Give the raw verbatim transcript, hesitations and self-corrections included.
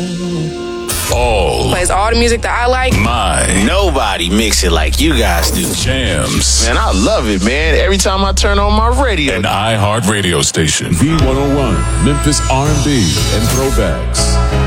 All plays all the music that I like. My Nobody mix it like you guys do. Jams. Man, I love it, man. Every time I turn on my radio. An iHeart radio station. B one oh one, Memphis R and B and throwbacks.